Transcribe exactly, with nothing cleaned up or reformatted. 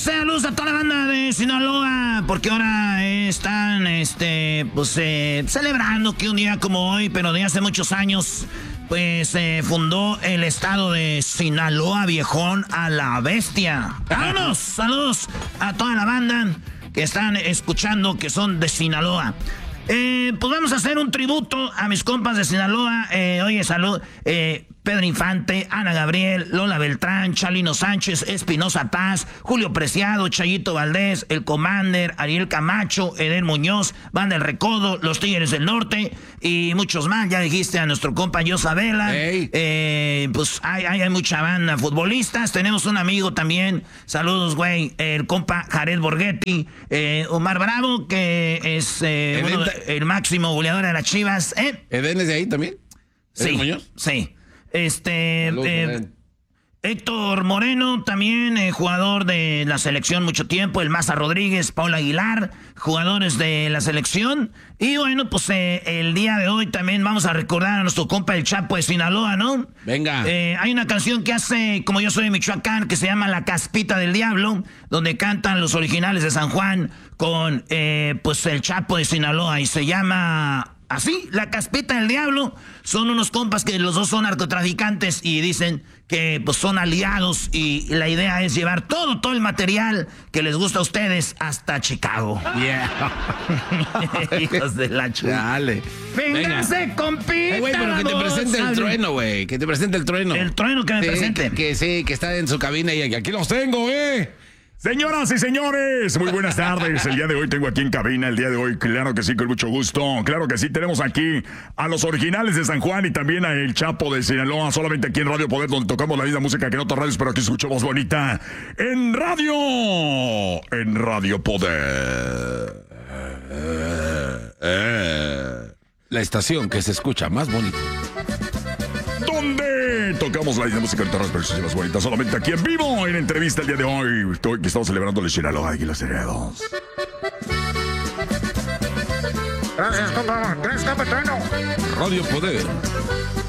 saludos a toda la banda de Sinaloa, porque ahora están, este, pues, eh, celebrando que un día como hoy, pero de hace muchos años, pues, se eh, fundó el estado de Sinaloa, viejón a la bestia. ¡Vámonos! Saludos a toda la banda que están escuchando, que son de Sinaloa. Eh, pues vamos a hacer un tributo a mis compas de Sinaloa. Eh, oye, salud. Eh, Pedro Infante, Ana Gabriel, Lola Beltrán, Chalino Sánchez, Espinosa Paz, Julio Preciado, Chayito Valdés, El Commander, Ariel Camacho, Edel Muñoz, Banda El Recodo, Los Tigres del Norte y muchos más. Ya dijiste a nuestro compa Yosabela. Hey. Eh, pues hay, hay, hay mucha banda, futbolistas. Tenemos un amigo también. Saludos, güey. El compa Jared Borghetti, eh, Omar Bravo, que es eh, uno, el máximo goleador de las Chivas. ¿Eh? ¿Eden es de ahí también? Sí, Muñoz? sí. Este, Salud, eh, Héctor Moreno, también eh, jugador de la selección mucho tiempo, el Maza Rodríguez, Paula Aguilar, jugadores de la selección. Y bueno, pues eh, el día de hoy también vamos a recordar a nuestro compa el Chapo de Sinaloa, ¿no? Venga. Eh, hay una canción que hace, como yo soy de Michoacán, que se llama La Caspita del Diablo, donde cantan los originales de San Juan con, eh, pues, el Chapo de Sinaloa, y se llama... Así, La Caspita del Diablo. Son unos compas que los dos son narcotraficantes y dicen que pues son aliados, y la idea es llevar todo, todo el material que les gusta a ustedes hasta Chicago. Yeah. Hijos de la chupa. Dale. Véngase, compita. Hey, güey, pero que te presente el trueno, güey. Que te presente el trueno. El trueno que me sí, presente. Que, que sí, que está en su cabina y aquí los tengo, eh. Señoras y señores, muy buenas tardes. El día de hoy tengo aquí en cabina, el día de hoy, claro que sí, con mucho gusto. Claro que sí, tenemos aquí a los originales de San Juan y también a El Chapo de Sinaloa, solamente aquí en Radio Poder, donde tocamos la misma música que en otras radios, pero aquí escuchamos bonita. En radio, en Radio Poder. La estación que se escucha más bonita. ¿Dónde tocamos la misma música en otras versiones bonitas? Solamente aquí en vivo, en entrevista el día de hoy. Hoy que estamos celebrando el Sinaloa y los heredos. Gracias, compa. Gracias, compa Trueno. Radio Poder.